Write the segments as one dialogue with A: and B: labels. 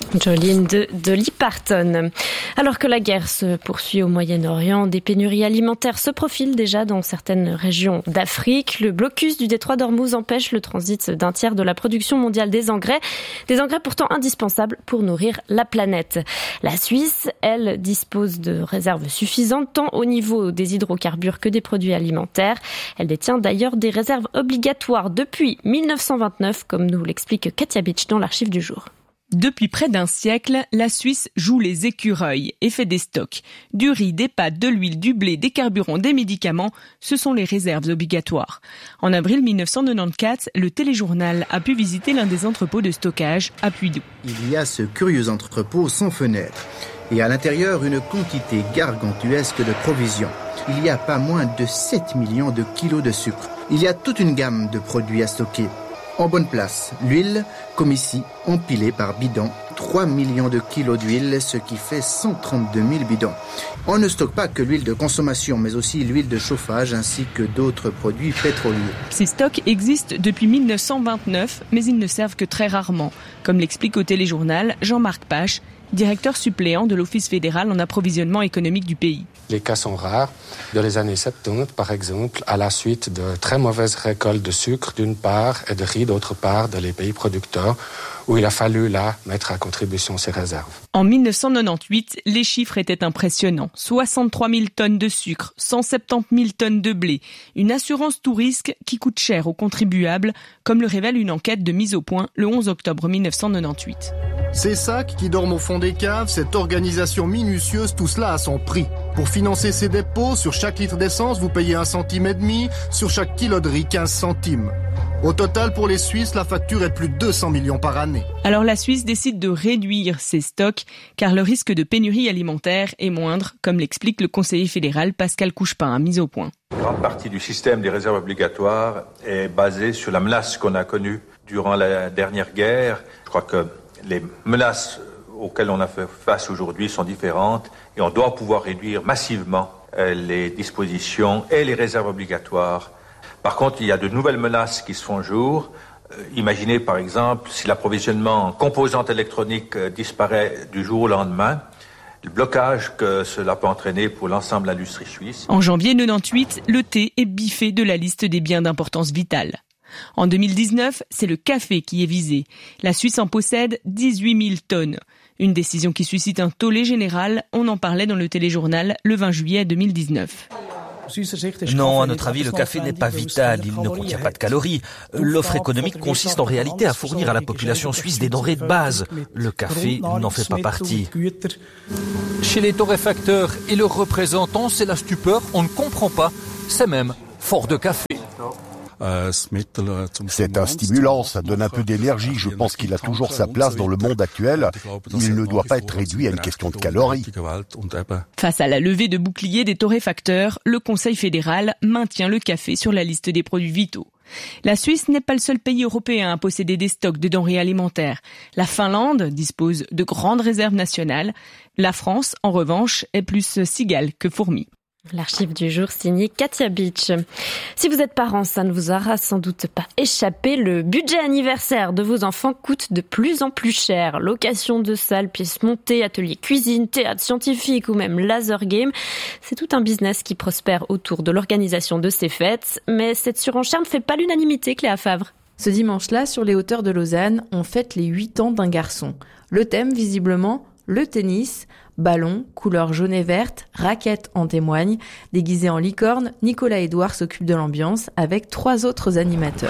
A: Jolene de Dolly Parton. Alors que la guerre se poursuit au Moyen-Orient, des pénuries alimentaires se profilent déjà dans certaines régions d'Afrique. Le blocus du détroit d'Ormuz empêche le transit d'un tiers de la production mondiale des engrais pourtant indispensables pour nourrir la planète. La Suisse, elle, dispose de réserves suffisantes tant au niveau des hydrocarbures que des produits alimentaires. Elle détient d'ailleurs des réserves obligatoires depuis 1929, comme nous l'explique Katia Beach dans l'archive du jour.
B: Depuis près d'un siècle, la Suisse joue les écureuils et fait des stocks. Du riz, des pâtes, de l'huile, du blé, des carburants, des médicaments, ce sont les réserves obligatoires. En avril 1994, le téléjournal a pu visiter l'un des entrepôts de stockage à Puydou.
C: Il y a ce curieux entrepôt sans fenêtre et à l'intérieur une quantité gargantuesque de provisions. Il y a pas moins de 7 millions de kilos de sucre. Il y a toute une gamme de produits à stocker. En bonne place, l'huile, comme ici, empilée par bidon, 3 millions de kilos d'huile, ce qui fait 132 000 bidons. On ne stocke pas que l'huile de consommation, mais aussi l'huile de chauffage ainsi que d'autres produits pétroliers.
B: Ces stocks existent depuis 1929, mais ils ne servent que très rarement, comme l'explique au téléjournal Jean-Marc Pache, directeur suppléant de l'Office fédéral en approvisionnement économique du pays.
D: Les cas sont rares. Dans les années 70, par exemple, à la suite de très mauvaises récoltes de sucre d'une part et de riz d'autre part dans les pays producteurs, où il a fallu là mettre à contribution ces réserves.
B: En 1998, les chiffres étaient impressionnants. 63 000 tonnes de sucre, 170 000 tonnes de blé. Une assurance tout risque qui coûte cher aux contribuables, comme le révèle une enquête de mise au point le 11 octobre 1998.
E: Ces sacs qui dorment au fond des caves, cette organisation minutieuse, tout cela a son prix. Pour financer ces dépôts, sur chaque litre d'essence, vous payez 1,5 centime, sur chaque kilo de riz, 15 centimes. Au total, pour les Suisses, la facture est de plus de 200 millions par année.
B: Alors la Suisse décide de réduire ses stocks, car le risque de pénurie alimentaire est moindre, comme l'explique le conseiller fédéral Pascal Couchepin à Mise au Point.
F: Une grande partie du système des réserves obligatoires est basée sur la menace qu'on a connue durant la dernière guerre. Je crois que les menaces auxquelles on a fait face aujourd'hui sont différentes et on doit pouvoir réduire massivement les dispositions et les réserves obligatoires. Par contre, il y a de nouvelles menaces qui se font jour. Imaginez par exemple si l'approvisionnement en composantes électroniques disparaît du jour au lendemain, le blocage que cela peut entraîner pour l'ensemble de l'industrie suisse.
B: En janvier 1998, le thé est biffé de la liste des biens d'importance vitale. En 2019, c'est le café qui est visé. La Suisse en possède 18 000 tonnes. Une décision qui suscite un tollé général. On en parlait dans le téléjournal le 20 juillet 2019.
G: Non, à notre avis, le café n'est pas vital, il ne contient pas de calories. L'offre économique consiste en réalité à fournir à la population suisse des denrées de base. Le café n'en fait pas partie.
H: Chez les torréfacteurs et leurs représentants, c'est la stupeur, on ne comprend pas. C'est même fort de café.
I: C'est un stimulant, ça donne un peu d'énergie. Je pense qu'il a toujours sa place dans le monde actuel. Il ne doit pas être réduit à une question de calories.
B: Face à la levée de boucliers des torréfacteurs, le Conseil fédéral maintient le café sur la liste des produits vitaux. La Suisse n'est pas le seul pays européen à posséder des stocks de denrées alimentaires. La Finlande dispose de grandes réserves nationales. La France, en revanche, est plus cigale que fourmi.
A: L'archive du jour signée Katia Beach. Si vous êtes parents, ça ne vous aura sans doute pas échappé. Le budget anniversaire de vos enfants coûte de plus en plus cher. Location de salles, pièces montées, ateliers cuisine, théâtre scientifique ou même laser game. C'est tout un business qui prospère autour de l'organisation de ces fêtes. Mais cette surenchère ne fait pas l'unanimité, Cléa Favre.
J: Ce dimanche-là, sur les hauteurs de Lausanne, on fête les 8 ans d'un garçon. Le thème, visiblement, le tennis. Ballon, couleur jaune et verte, raquettes en témoignent. Déguisé en licorne, Nicolas Edouard s'occupe de l'ambiance avec 3 autres animateurs.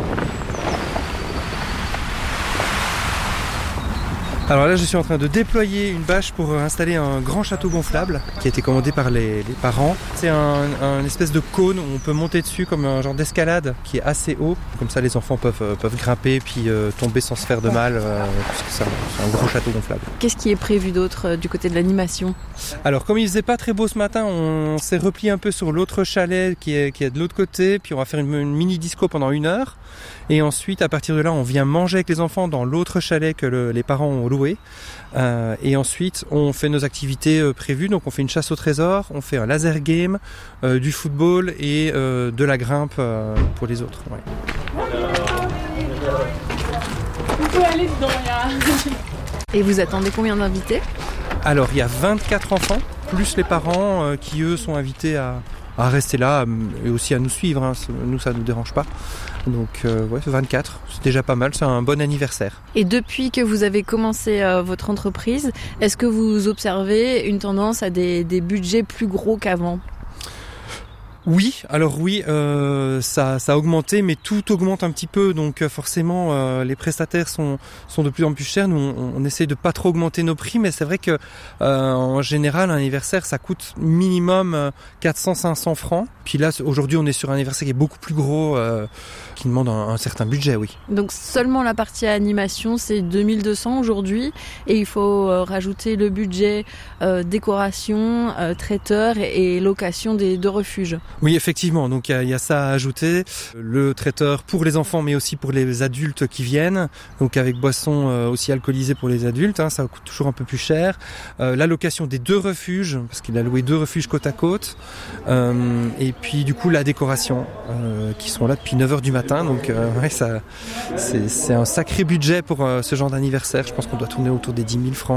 K: Alors là, je suis en train de déployer une bâche pour installer un grand château gonflable qui a été commandé par les parents. C'est un espèce de cône où on peut monter dessus comme un genre d'escalade qui est assez haut. Comme ça, les enfants peuvent grimper puis tomber sans se faire de mal puisque c'est un gros château gonflable.
J: Qu'est-ce qui est prévu d'autre du côté de l'animation ?
K: Alors, comme il faisait pas très beau ce matin, on s'est replié un peu sur l'autre chalet qui est de l'autre côté. Puis on va faire une mini disco pendant 1 heure. Et ensuite, à partir de là, on vient manger avec les enfants dans l'autre chalet que les parents ont loué. Et ensuite, on fait nos activités prévues. Donc, on fait une chasse au trésor, on fait un laser game, du football et de la grimpe pour les autres. Ouais.
B: Vous pouvez aller dedans, là.
J: Et vous attendez combien d'invités ?
K: Alors, il y a 24 enfants, plus les parents qui, eux, sont invités à rester là et aussi à nous suivre. Hein. Nous, ça ne nous dérange pas. Donc, 24, c'est déjà pas mal, c'est un bon anniversaire.
J: Et depuis que vous avez commencé votre entreprise, est-ce que vous observez une tendance à des budgets plus gros qu'avant ?
K: Oui, ça a augmenté, mais tout augmente un petit peu, donc forcément les prestataires sont de plus en plus chers. Nous, on essaie de pas trop augmenter nos prix, mais c'est vrai que en général, un anniversaire, ça coûte minimum 400-500 francs. Puis là, aujourd'hui, on est sur un anniversaire qui est beaucoup plus gros, qui demande un certain budget, oui.
J: Donc seulement la partie animation, c'est 2200 aujourd'hui, et il faut rajouter le budget décoration, traiteur et location des 2 refuges.
K: Oui, effectivement, donc il y a ça à ajouter. Le traiteur pour les enfants, mais aussi pour les adultes qui viennent, donc avec boissons aussi alcoolisées pour les adultes, hein, ça coûte toujours un peu plus cher. La location des 2 refuges, parce qu'il a loué 2 refuges côte à côte, et puis du coup la décoration, qui sont là depuis 9h du matin, donc c'est un sacré budget pour ce genre d'anniversaire. Je pense qu'on doit tourner autour des 10 000 francs.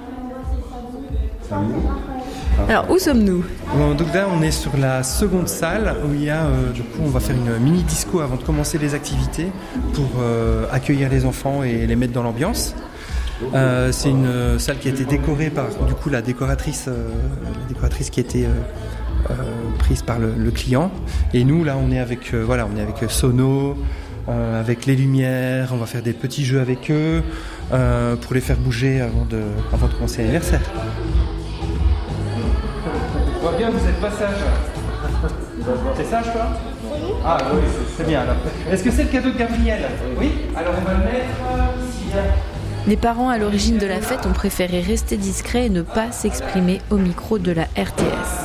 J: Alors, où sommes-nous ?
K: Donc là, on est sur la seconde salle où il y a, on va faire une mini disco avant de commencer les activités pour accueillir les enfants et les mettre dans l'ambiance. C'est une salle qui a été décorée par, du coup, la décoratrice qui a été prise par le client. Et nous, là, on est avec Sono, avec les lumières. On va faire des petits jeux avec eux pour les faire bouger avant de commencer l'anniversaire. On voit bien, vous êtes pas sage. C'est sage, toi ? Oui. Ah oui, c'est bien alors. Est-ce que c'est le cadeau de Gabriel ? Oui. Alors on va le mettre
J: Les parents à l'origine de la fête ont préféré rester discrets et ne pas s'exprimer au micro de la RTS.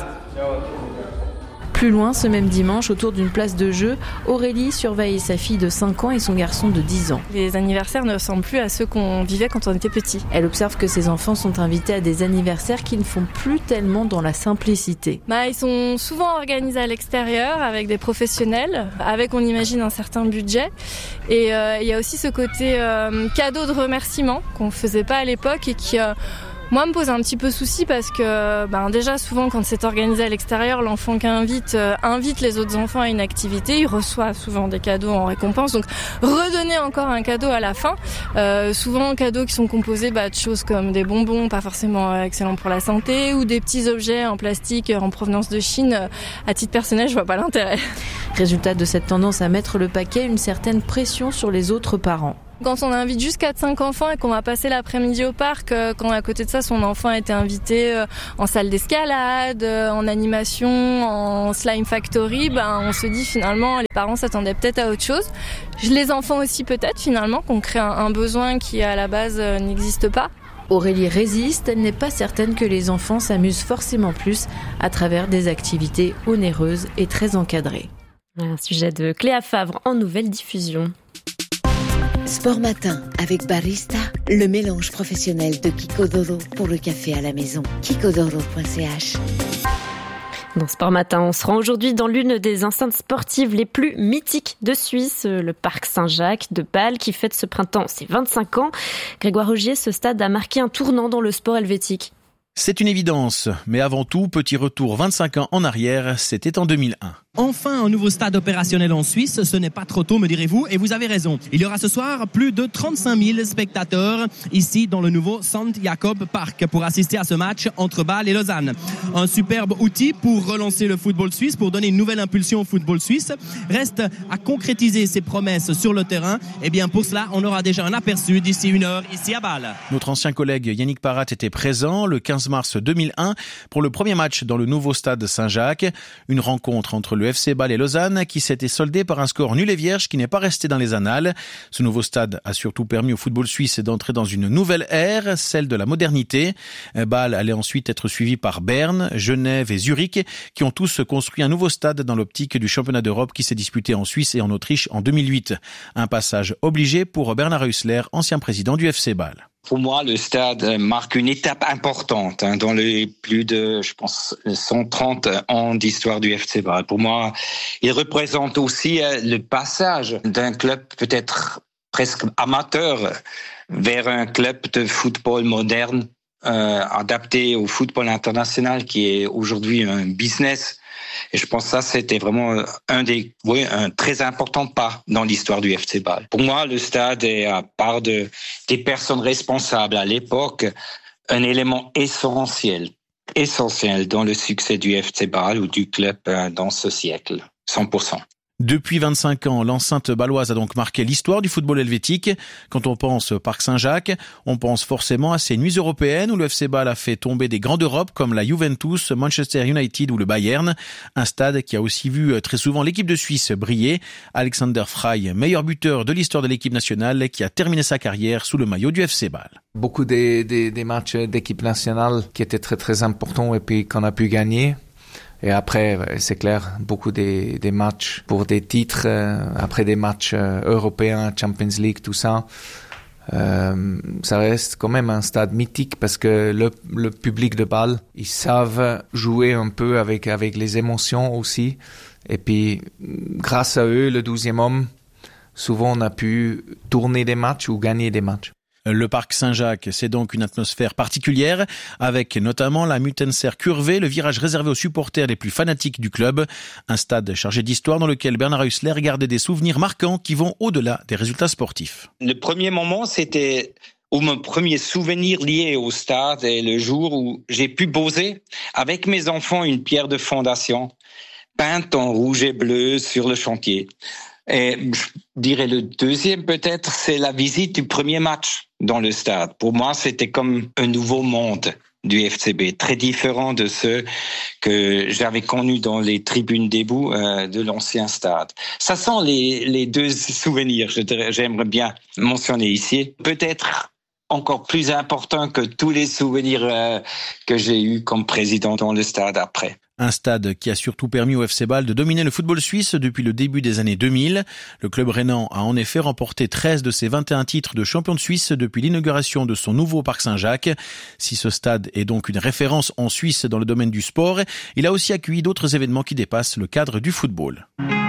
J: Plus loin, ce même dimanche, autour d'une place de jeu, Aurélie surveille sa fille de 5 ans et son garçon de 10 ans.
L: Les anniversaires ne ressemblent plus à ceux qu'on vivait quand on était petit.
J: Elle observe que ses enfants sont invités à des anniversaires qui ne font plus tellement dans la simplicité.
L: Ils sont souvent organisés à l'extérieur avec des professionnels, avec, on imagine, un certain budget. Et il y a aussi ce côté cadeau de remerciement qu'on ne faisait pas à l'époque et qui... Moi, me pose un petit peu souci parce que déjà souvent quand c'est organisé à l'extérieur, l'enfant qui invite les autres enfants à une activité, il reçoit souvent des cadeaux en récompense. Donc redonner encore un cadeau à la fin, souvent cadeaux qui sont composés de choses comme des bonbons, pas forcément excellents pour la santé, ou des petits objets en plastique en provenance de Chine. À titre personnel, je vois pas l'intérêt.
J: Résultat de cette tendance à mettre le paquet, une certaine pression sur les autres parents.
L: Quand on invite juste 4-5 enfants et qu'on va passer l'après-midi au parc, quand à côté de ça son enfant a été invité en salle d'escalade, en animation, en slime factory, on se dit finalement les parents s'attendaient peut-être à autre chose. Les enfants aussi peut-être finalement qu'on crée un besoin qui à la base n'existe pas.
J: Aurélie résiste, elle n'est pas certaine que les enfants s'amusent forcément plus à travers des activités onéreuses et très encadrées.
A: Un sujet de Cléa Favre en nouvelle diffusion.
M: Sport Matin avec Barista, le mélange professionnel de Kikodoro pour le café à la maison. Kikodoro.ch.
A: Dans Sport Matin, on se rend aujourd'hui dans l'une des enceintes sportives les plus mythiques de Suisse, le parc Saint-Jacques de Bâle, qui fête ce printemps ses 25 ans. Grégoire Augier, ce stade a marqué un tournant dans le sport helvétique.
N: C'est une évidence, mais avant tout, petit retour 25 ans en arrière, c'était en 2001.
O: Enfin, un nouveau stade opérationnel en Suisse, ce n'est pas trop tôt, me direz-vous, et vous avez raison. Il y aura ce soir plus de 35 000 spectateurs ici dans le nouveau St. Jakob Park pour assister à ce match entre Bâle et Lausanne. Un superbe outil pour relancer le football suisse, pour donner une nouvelle impulsion au football suisse. Reste à concrétiser ses promesses sur le terrain. Et bien pour cela, on aura déjà un aperçu d'ici 1 heure ici à Bâle.
N: Notre ancien collègue Yannick Parat était présent le 15 mars 2001 pour le premier match dans le nouveau stade Saint-Jacques. Une rencontre entre le FC Bâle et Lausanne qui s'était soldée par un score nul et vierge qui n'est pas resté dans les annales. Ce nouveau stade a surtout permis au football suisse d'entrer dans une nouvelle ère, celle de la modernité. Bâle allait ensuite être suivi par Berne, Genève et Zurich qui ont tous construit un nouveau stade dans l'optique du championnat d'Europe qui s'est disputé en Suisse et en Autriche en 2008. Un passage obligé pour Bernard Häusler, ancien président du FC Bâle.
P: Pour moi, le stade marque une étape importante dans les plus de, 130 ans d'histoire du FC Bâle. Pour moi, il représente aussi le passage d'un club peut-être presque amateur vers un club de football moderne, adapté au football international qui est aujourd'hui un business. Et je pense que ça, c'était vraiment un très important pas dans l'histoire du FC Bâle. Pour moi, le stade est, à part des personnes responsables à l'époque, un élément essentiel dans le succès du FC Bâle ou du club dans ce siècle, 100%.
N: Depuis 25 ans, l'enceinte bâloise a donc marqué l'histoire du football helvétique. Quand on pense au Parc Saint-Jacques, on pense forcément à ces nuits européennes où le FC Bâle a fait tomber des grands d'Europe comme la Juventus, Manchester United ou le Bayern. Un stade qui a aussi vu très souvent l'équipe de Suisse briller. Alexander Frey, meilleur buteur de l'histoire de l'équipe nationale, qui a terminé sa carrière sous le maillot du FC Bâle.
Q: Beaucoup des matchs d'équipe nationale qui étaient très très importants et puis qu'on a pu gagner. Et après, c'est clair, beaucoup des matchs pour des titres, après des matchs européens, Champions League, tout ça, ça reste quand même un stade mythique parce que le public de Bâle, ils savent jouer un peu avec les émotions aussi. Et puis, grâce à eux, le 12e homme, souvent on a pu tourner des matchs ou gagner des matchs.
N: Le Parc Saint-Jacques, c'est donc une atmosphère particulière, avec notamment la Mutenser curvée, le virage réservé aux supporters les plus fanatiques du club. Un stade chargé d'histoire dans lequel Bernard Hussler gardait des souvenirs marquants qui vont au-delà des résultats sportifs.
P: Le premier moment, c'était mon premier souvenir lié au stade et le jour où j'ai pu poser avec mes enfants une pierre de fondation peinte en rouge et bleu sur le chantier. Et je dirais le deuxième peut-être, c'est la visite du premier match dans le stade. Pour moi, c'était comme un nouveau monde du FCB, très différent de ceux que j'avais connus dans les tribunes debout de l'ancien stade. Ça sont les deux souvenirs, j'aimerais bien mentionner ici. Peut-être encore plus important que tous les souvenirs que j'ai eus comme président dans le stade après.
N: Un stade qui a surtout permis au FC Bâle de dominer le football suisse depuis le début des années 2000. Le club rhénan a en effet remporté 13 de ses 21 titres de champion de Suisse depuis l'inauguration de son nouveau Parc Saint-Jacques. Si ce stade est donc une référence en Suisse dans le domaine du sport, il a aussi accueilli d'autres événements qui dépassent le cadre du football.